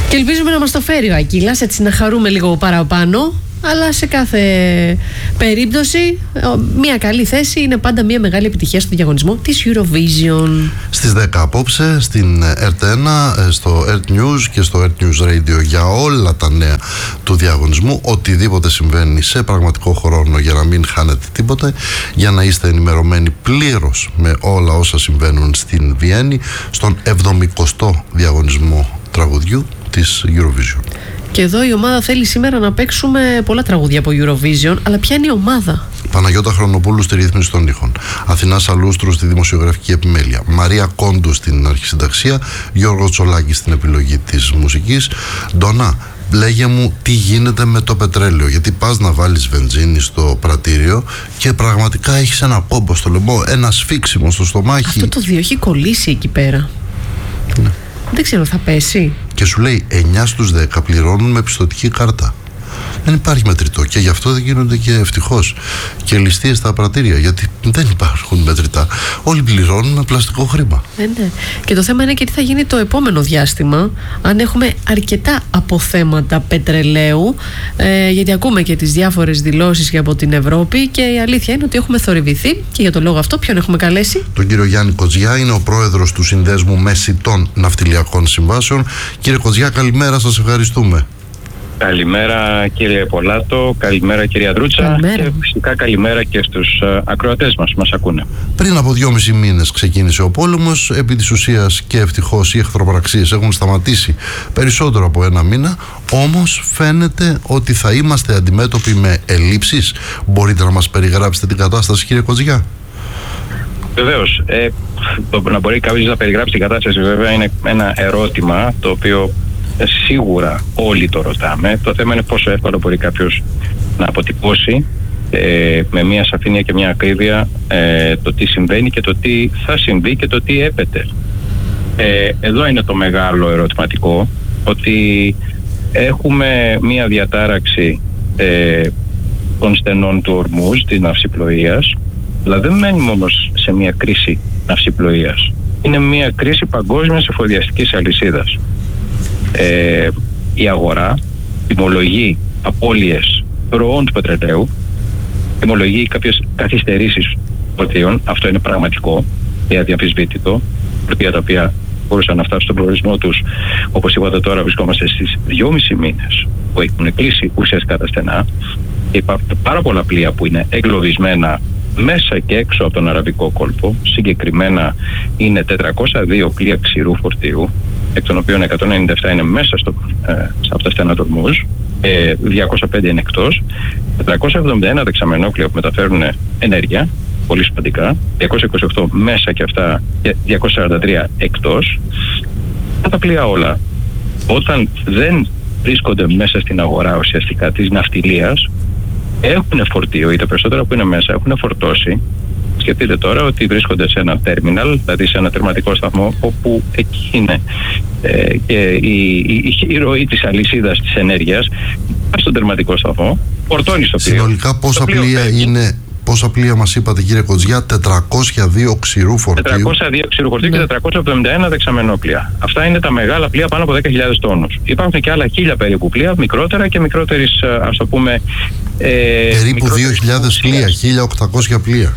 Και ελπίζουμε να μας το φέρει ο Ακύλας, έτσι να χαρούμε λίγο παραπάνω. Αλλά σε κάθε περίπτωση μια καλή θέση είναι πάντα μια μεγάλη επιτυχία στο διαγωνισμό της Eurovision. Στις 10 απόψε στην ΕΡΤ1, στο ΕΡΤ News και στο ΕΡΤ News Radio για όλα τα νέα του διαγωνισμού. Οτιδήποτε συμβαίνει σε πραγματικό χρόνο, για να μην χάνετε τίποτε, για να είστε ενημερωμένοι πλήρως με όλα όσα συμβαίνουν στην Βιέννη, στον 70ο διαγωνισμό τραγουδιού της Eurovision. Και εδώ η ομάδα θέλει σήμερα να παίξουμε πολλά τραγούδια από Eurovision, αλλά ποια είναι η ομάδα? Παναγιώτα Χρονοπούλου στη ρύθμιση των ήχων, Αθηνά Σαλούστρου στη δημοσιογραφική επιμέλεια, Μαρία Κόντου στην αρχισυνταξία, Γιώργο Τσολάκη στην επιλογή της μουσικής. Ντόνα, λέγε μου τι γίνεται με το πετρέλαιο, γιατί πας να βάλεις βενζίνη στο πρατήριο και πραγματικά έχεις ένα κόμπο στο λαιμό, ένα σφίξιμο στο στομάχι. Αυτό το 2 έχει κολλήσει εκεί πέρα. Ναι. Δεν ξέρω, θα πέσει. Και σου λέει 9 στους 10 πληρώνουν με πιστωτική κάρτα. Δεν υπάρχει μετρητό και γι' αυτό δεν γίνονται και ευτυχώς και ληστείες στα πρατήρια, γιατί δεν υπάρχουν μετρητά. Όλοι πληρώνουν με πλαστικό χρήμα. Ναι. Και το θέμα είναι και τι θα γίνει το επόμενο διάστημα, αν έχουμε αρκετά αποθέματα πετρελαίου, γιατί ακούμε και τις διάφορες δηλώσεις και από την Ευρώπη και η αλήθεια είναι ότι έχουμε θορυβηθεί και για τον λόγο αυτό ποιον έχουμε καλέσει? Τον κύριο Γιάννη Κοτζιά, είναι ο πρόεδρος του Συνδέσμου Μεσιτών Ναυτιλιακών Συμβάσεων. Κύριε Κοτζιά, καλημέρα, σας ευχαριστούμε. Καλημέρα κύριε Πολάτο, καλημέρα κυρία Δρούτσα. Καλημέρα. Και φυσικά καλημέρα και στους ακροατές μας που μας ακούνε. Πριν από 2,5 μήνες ξεκίνησε ο πόλεμος, επί της ουσίας και ευτυχώς οι εχθροπραξίες έχουν σταματήσει περισσότερο από 1 μήνα, όμως φαίνεται ότι θα είμαστε αντιμέτωποι με ελλείψεις. Μπορείτε να μας περιγράψετε την κατάσταση, κύριε Κοτζιά? Βεβαίως, να μπορεί κάποιος να περιγράψει την κατάσταση βέβαια είναι ένα ερώτημα το οποίο σίγουρα όλοι το ρωτάμε. Το θέμα είναι πόσο εύκολο μπορεί κάποιος να αποτυπώσει με μια σαφήνεια και μια ακρίβεια το τι συμβαίνει και το τι θα συμβεί και το τι έπεται. Εδώ είναι το μεγάλο ερωτηματικό, ότι έχουμε μια διατάραξη των στενών του ορμούς της ναυσιπλοείας, αλλά δεν μένει μόνο σε μια κρίση ναυσιπλοείας. Είναι μια κρίση παγκόσμιας εφοδιαστικής αλυσίδας. Η αγορά τιμολογεί απώλειες ροών του πετρελαίου, τιμολογεί κάποιες καθυστερήσεις φορτίων. Αυτό είναι πραγματικό και αδιαμφισβήτητο. Φορτία τα οποία μπορούσαν να φτάσουν στον προορισμό τους, όπως είπατε τώρα, βρισκόμαστε στις 2,5 μήνες που έχουν κλείσει ουσιαστικά τα στενά. Υπάρχουν πάρα πολλά πλοία που είναι εγκλωβισμένα μέσα και έξω από τον Αραβικό κόλπο. Συγκεκριμένα είναι 402 πλοία ξηρού φορτίου, εκ των οποίων 197 είναι μέσα από τα στενά του ορμούς, 205 είναι εκτός, 471 δεξαμενόπλοια που μεταφέρουν ενέργεια, πολύ σημαντικά, 228 μέσα και αυτά και 243 εκτός. Αυτά τα πλοία όλα, όταν δεν βρίσκονται μέσα στην αγορά ουσιαστικά της ναυτιλίας, έχουν φορτίο, ή τα περισσότερα που είναι μέσα έχουν φορτώσει. Σκεφτείτε τώρα ότι βρίσκονται σε ένα τέρμιναλ, δηλαδή σε ένα τερματικό σταθμό, όπου εκεί είναι και η ροή της αλυσίδας της ενέργειας. Πας στον τερματικό σταθμό, φορτώνει στο πλοίο. Συνολικά πόσα πλοία είναι? Πόσα πλοία μας είπατε, κύριε Κοτζιά? 402 ξηρού φορτίου. 402 ξηρού φορτίου και 471 δεξαμενόπλοια. Αυτά είναι τα μεγάλα πλοία πάνω από 10.000 τόνους. Υπάρχουν και άλλα 1.000 περίπου πλοία, μικρότερα και μικρότερης, ας το πούμε. Περίπου 2.000 πλοία, 1.800 πλοία.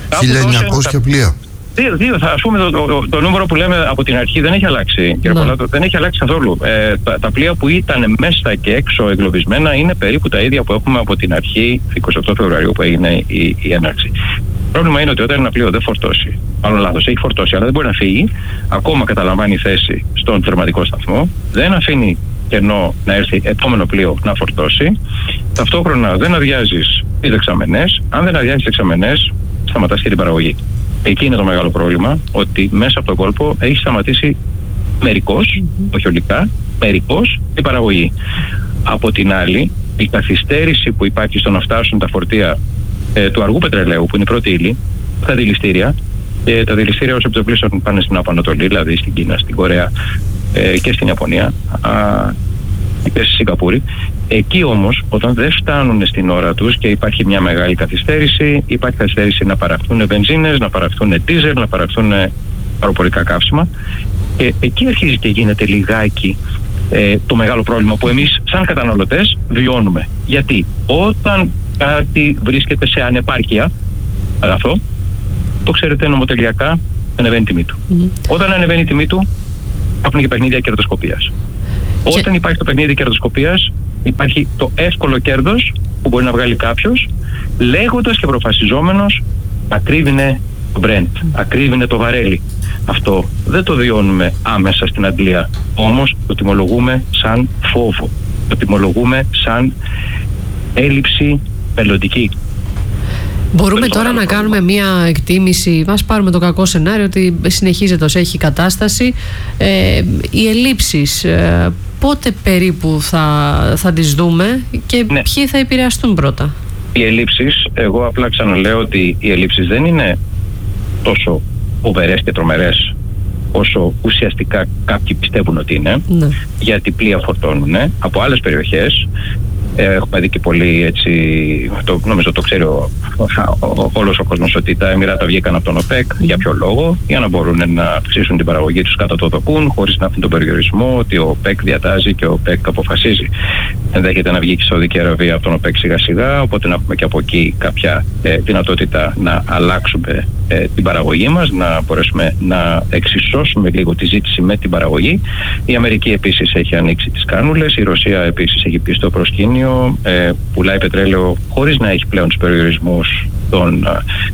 1.900 πλοία. Ας πούμε το νούμερο που λέμε από την αρχή δεν έχει αλλάξει, κύριε Πολάτο, δεν έχει αλλάξει καθόλου. Τα πλοία που ήταν μέσα και έξω εγκλωβισμένα είναι περίπου τα ίδια που έχουμε από την αρχή, 28 Φεβρουαρίου που έγινε η έναρξη. Το πρόβλημα είναι ότι όταν ένα πλοίο δεν φορτώσει, μάλλον λάθος, έχει φορτώσει αλλά δεν μπορεί να φύγει, ακόμα καταλαμβάνει θέση στον τερματικό σταθμό, δεν αφήνει κενό να έρθει επόμενο πλοίο να φορτώσει, ταυτόχρονα δεν αδειάζεις τις δεξαμενές, αν δεν αδειάζεις τις δεξαμενές σταματάς και την παραγωγή. Εκεί είναι το μεγάλο πρόβλημα, ότι μέσα από τον κόλπο έχει σταματήσει μερικώς, όχι ολικά, μερικώς η παραγωγή. Από την άλλη, η καθυστέρηση που υπάρχει στο να φτάσουν τα φορτία του αργού πετρελαίου, που είναι η πρώτη ύλη, τα δηληστήρια, και τα δηληστήρια όσο επιτοπλίστων πάνε στην Απανατολή, δηλαδή στην Κίνα, στην Κορέα και στην Ιαπωνία και στη Σιγκαπούρη. Εκεί όμως, όταν δεν φτάνουν στην ώρα τους και υπάρχει μια μεγάλη καθυστέρηση, υπάρχει καθυστέρηση να παραχθούν βενζίνες, να παραχθούν ντίζελ, να παραχθούν αεροπορικά καύσιμα, και εκεί αρχίζει και γίνεται λιγάκι το μεγάλο πρόβλημα που εμείς σαν καταναλωτές βιώνουμε. Γιατί όταν κάτι βρίσκεται σε ανεπάρκεια αγαθό, το ξέρετε νομοτελειακά ανεβαίνει η τιμή του. Όταν ανεβαίνει η τιμή του, υπάρχουν και παιχνίδια κερδοσκοπίας. Όταν υπάρχει το παιχνίδι κερδοσκοπίας, υπάρχει το εύκολο κέρδος που μπορεί να βγάλει κάποιος, λέγοντας και προφασιζόμενος, ακρίβεινε το Brent, ακρίβεινε το βαρέλι. Αυτό δεν το βιώνουμε άμεσα στην Αγγλία, όμως το τιμολογούμε σαν φόβο, το τιμολογούμε σαν έλλειψη μελλοντική. Μπορούμε τώρα να κάνουμε μια εκτίμηση, μας πάρουμε το κακό σενάριο ότι συνεχίζεται ως έχει η κατάσταση, οι ελλείψεις πότε περίπου θα τις δούμε και ποιοι θα επηρεαστούν πρώτα? Οι ελλείψεις, εγώ απλά ξαναλέω ότι οι ελλείψεις δεν είναι τόσο φοβερές και τρομερές όσο ουσιαστικά κάποιοι πιστεύουν ότι είναι, γιατί πλοία φορτώνουν από άλλες περιοχές. Έχουμε δει και πολύ έτσι, νομίζω το ξέρει όλος ο κόσμος, ότι τα Εμιράτα βγήκαν από τον ΟΠΕΚ. Για ποιο λόγο? Για να μπορούν να αυξήσουν την παραγωγή τους κατά το δοκούν, χωρίς να έχουν τον περιορισμό ότι ο ΟΠΕΚ διατάζει και ο ΟΠΕΚ αποφασίζει. Ενδέχεται να βγει και η Σαουδική Αραβία από τον ΟΠΕΚ σιγά σιγά, οπότε να έχουμε και από εκεί κάποια δυνατότητα να αλλάξουμε την παραγωγή μας, να μπορέσουμε να εξισώσουμε λίγο τη ζήτηση με την παραγωγή. Η Αμερική επίσης έχει ανοίξει τις κάνουλες, η Ρωσία επίσης έχει πει στο προσκήνιο, πουλάει πετρέλαιο χωρίς να έχει πλέον τους περιορισμούς των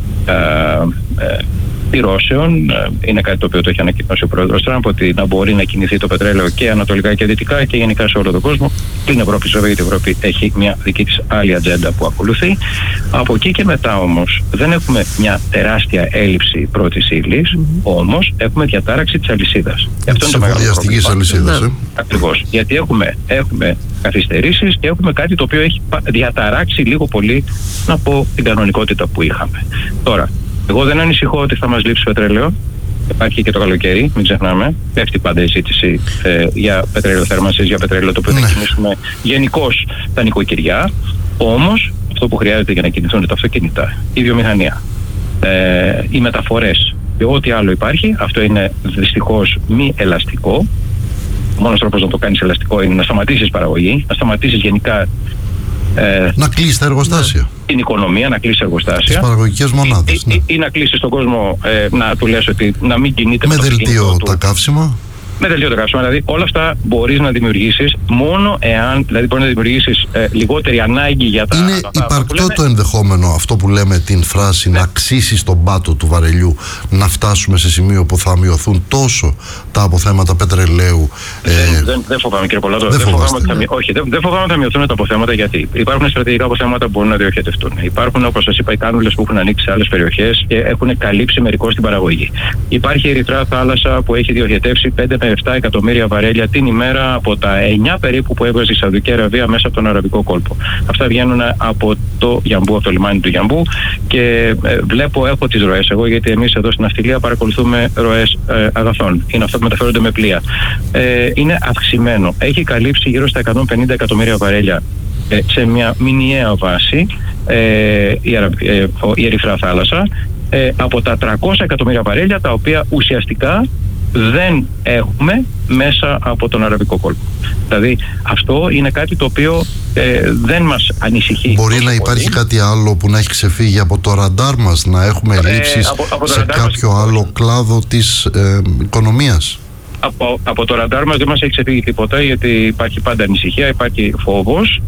πυρώσεων. Είναι κάτι το οποίο το έχει ανακοινώσει ο πρόεδρος Τραμπ, ότι να μπορεί να κινηθεί το πετρέλαιο και ανατολικά και δυτικά και γενικά σε όλο τον κόσμο. Στην Ευρώπη, βέβαια, γιατί η Ευρώπη έχει μια δική της άλλη ατζέντα που ακολουθεί. Από εκεί και μετά όμως δεν έχουμε μια τεράστια έλλειψη πρώτης ύλης, όμως έχουμε διατάραξη της αλυσίδας. Αυτό είναι το μεγάλο πρόβλημα. Ακριβώς. Γιατί έχουμε καθυστερήσεις και έχουμε κάτι το οποίο έχει διαταράξει λίγο πολύ από την κανονικότητα που είχαμε. Τώρα, εγώ δεν ανησυχώ ότι θα μας λείψει πετρέλαιο. Υπάρχει και το καλοκαίρι, μην ξεχνάμε. Πέφτει πάντα η ζήτηση για πετρέλαιο θέρμανσης, για πετρέλαιο το οποίο θα κινήσουμε γενικώς τα νοικοκυριά. Όμως, αυτό που χρειάζεται για να κινηθούν τα αυτοκίνητα, η βιομηχανία, οι μεταφορές και ό,τι άλλο υπάρχει, αυτό είναι δυστυχώς μη ελαστικό. Ο μόνος τρόπος να το κάνεις ελαστικό είναι να σταματήσεις παραγωγή, να σταματήσεις γενικά. Να κλείσει τα εργοστάσια. Την οικονομία, να κλείσει εργοστάσια. Τις παραγωγικές μονάδες. Ή να κλείσει τον κόσμο, να του λες ότι να μην κινείται με δελτίο τα καύσιμα. Με δελτίο τα καύσιμα. Δηλαδή, όλα αυτά μπορείς να δημιουργήσεις μόνο εάν. Δηλαδή, μπορείς να δημιουργήσεις λιγότερη ανάγκη για τα. Είναι υπαρκτό το ενδεχόμενο, αυτό που λέμε την φράση, να αξίσει τον πάτο του βαρελιού, να φτάσουμε σε σημείο που θα μειωθούν τόσο τα αποθέματα πετρελαίου. Δεν φοβάμαι, κύριε Πολάτο. Δεν φοβάμαι ότι θα μειωθούν τα αποθέματα, γιατί υπάρχουν στρατηγικά αποθέματα που μπορούν να διοχετευτούν. Υπάρχουν, όπως σας είπα, οι κάνουλες που έχουν ανοίξει σε άλλες περιοχές και έχουν καλύψει μερικώς την παραγωγή. Υπάρχει η Ερυθρά θάλασσα που έχει διοχετεύσει 5 με 7 εκατομμύρια βαρέλια την ημέρα από τα 9 περίπου που έβγαζε η Σαουδική Αραβία μέσα από τον Αραβικό κόλπο. Αυτά βγαίνουν από το Γιαμπού, από το λιμάνι του Γιαμπού, και έχω τις ροές εγώ, γιατί εμείς εδώ στην ναυτιλία παρακολουθούμε ροές αγαθών. Είναι αυτά που μεταφέρονται με πλοία. Είναι αυξημένο. Έχει καλύψει γύρω στα 150 εκατομμύρια βαρέλια σε μια μηνιαία βάση η Ερυθρά θάλασσα, από τα 300 εκατομμύρια βαρέλια τα οποία ουσιαστικά δεν έχουμε μέσα από τον Αραβικό κόλπο. Δηλαδή αυτό είναι κάτι το οποίο δεν μας ανησυχεί. Μπορεί να υπάρχει κάτι άλλο που να έχει ξεφύγει από το ραντάρ μας, να έχουμε ελλείψεις σε κάποιο άλλο κλάδο της οικονομίας? Από το ραντάρ μας δεν μας έχει ξεφύγει τίποτα, γιατί υπάρχει πάντα ανησυχία, υπάρχει φόβος,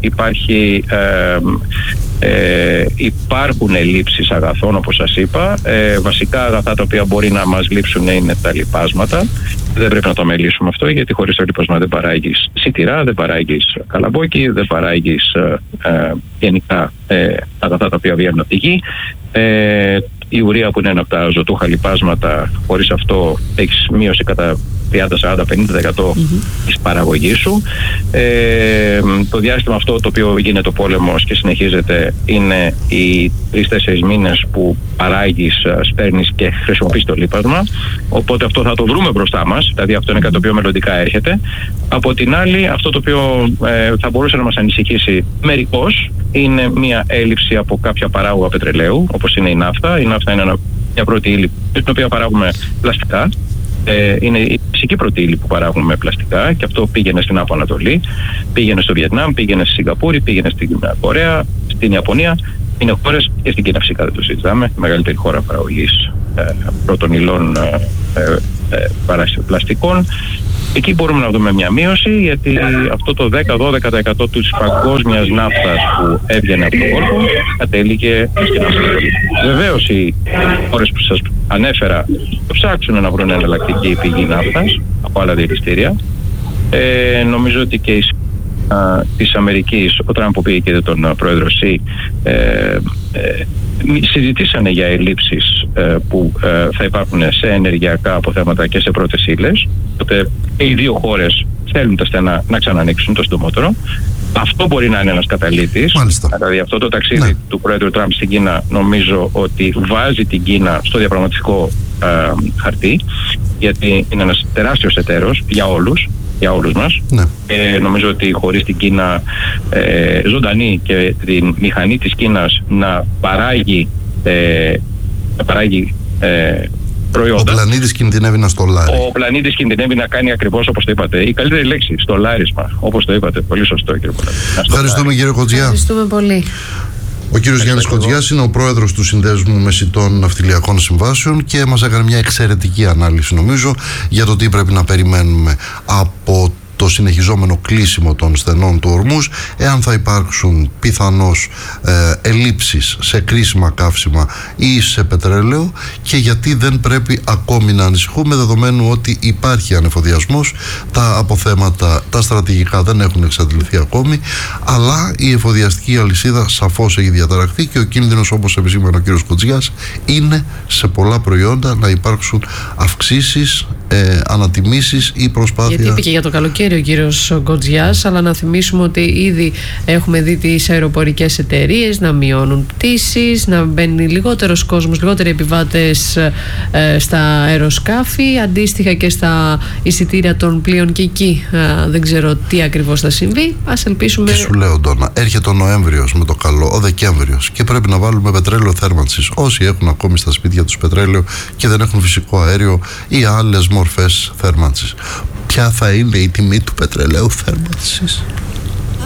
υπάρχουν ελλείψεις αγαθών, όπως σας είπα. Βασικά αγαθά τα οποία μπορεί να μας λείψουν είναι τα λιπάσματα. Δεν πρέπει να το αμελήσουμε αυτό, γιατί χωρίς το λίπασμα δεν παράγεις σιτηρά, δεν παράγεις καλαμπόκι, δεν παράγεις γενικά αγαθά τα οποία βγαίνουν από τη γη. Η ουρία, που είναι ένα από τα ζωτούχα λιπάσματα, χωρίς αυτό έχεις μείωση κατά 30, 40, 50% της παραγωγής σου. Το διάστημα αυτό το οποίο γίνεται ο πόλεμος και συνεχίζεται είναι οι 3-4 μήνες που παράγεις, σπέρνεις και χρησιμοποιείς το λίπασμα. Οπότε αυτό θα το βρούμε μπροστά μας, δηλαδή αυτό είναι κάτι το οποίο μελλοντικά έρχεται. Από την άλλη, αυτό το οποίο θα μπορούσε να μας ανησυχήσει μερικώς είναι μια έλλειψη από κάποια παράγωγα πετρελαίου, όπως είναι η ναύτα. Η ναύτα είναι μια πρώτη ύλη, την οποία παράγουμε πλαστικά. είναι η φυσική πρωτεΐλη που παράγουμε με πλαστικά, και αυτό πήγαινε στην Άπο Ανατολή, πήγαινε στο Βιετνάμ, πήγαινε στη Σιγκαπούρη, πήγαινε στην Κορέα, στην Ιαπωνία. Είναι χώρες, και στην Κίνα φυσικά δεν το συζητάμε, η μεγαλύτερη χώρα παραγωγής πρώτων υλών πλαστικών. Εκεί μπορούμε να δούμε μια μείωση, γιατί αυτό το 10-12% της παγκόσμιας ναύτας που έβγαινε από τον κόλπο κατέληγε στην Ανατολή. Βεβαίως οι χώρες που σας ανέφερα ψάξουν να βρουν εναλλακτική πηγή ναύτας από άλλα διελιστήρια. Νομίζω ότι και της Αμερικής, ο Τραμπ που πήγε και τον πρόεδρο Σι, συζητήσανε για ελλείψεις που θα υπάρχουν σε ενεργειακά αποθέματα και σε πρώτες ύλες. Οπότε οι δύο χώρες θέλουν τα στενά να ξανανοίξουν το συντομότερο. Αυτό μπορεί να είναι ένας καταλύτης. Δηλαδή αυτό το ταξίδι του πρόεδρου Τραμπ στην Κίνα νομίζω ότι βάζει την Κίνα στο διαπραγματευτικό χαρτί, γιατί είναι ένας τεράστιος εταίρος για όλους μας. Νομίζω ότι χωρίς την Κίνα ζωντανή και την μηχανή της Κίνας να παράγει προϊόντα. Ο πλανήτης κινδυνεύει να στολάρει. Ο πλανήτης κινδυνεύει να κάνει ακριβώς όπως το είπατε. Η καλύτερη λέξη, στολάρισμα. Όπως το είπατε. Πολύ σωστό, κύριε Πολάκη. Ευχαριστούμε, κύριε Κοτζιά. Ευχαριστούμε πολύ. Ο κύριος Γιάννης Κοτζιάς είναι ο πρόεδρος του Συνδέσμου Μεσιτών Ναυτιλιακών Συμβάσεων και μας έκανε μια εξαιρετική ανάλυση, νομίζω, για το τι πρέπει να περιμένουμε από το συνεχιζόμενο κλείσιμο των στενών του Ορμούζ, εάν θα υπάρξουν πιθανώς ελλείψεις σε κρίσιμα καύσιμα ή σε πετρέλαιο, και γιατί δεν πρέπει ακόμη να ανησυχούμε, δεδομένου ότι υπάρχει ανεφοδιασμός, τα αποθέματα, τα στρατηγικά δεν έχουν εξαντληθεί ακόμη, αλλά η εφοδιαστική αλυσίδα σαφώς έχει διαταραχθεί και ο κίνδυνος, όπως επισήμανε ο κύριος Κοτζιάς, είναι σε πολλά προϊόντα να υπάρξουν αυξήσεις, ανατιμήσεις ή προσπάθεια. Γιατί είπε και για το καλοκαίρι ο κύριος Κοτζιάς, αλλά να θυμίσουμε ότι ήδη έχουμε δει τις αεροπορικές εταιρείες να μειώνουν πτήσεις, να μπαίνει λιγότερος κόσμος, λιγότεροι επιβάτες στα αεροσκάφη, αντίστοιχα και στα εισιτήρια των πλοίων, και εκεί δεν ξέρω τι ακριβώς θα συμβεί. Ας ελπίσουμε. Και σου λέω, Ντόνα, έρχεται ο Νοέμβριος με το καλό, ο Δεκέμβριος, και πρέπει να βάλουμε πετρέλαιο θέρμανσης. Όσοι έχουν ακόμη στα σπίτια τους πετρέλαιο και δεν έχουν φυσικό αέριο ή άλλες μορφές θέρμανσης, ποια θα είναι η τιμή του πετρελαίου θέρμανσης?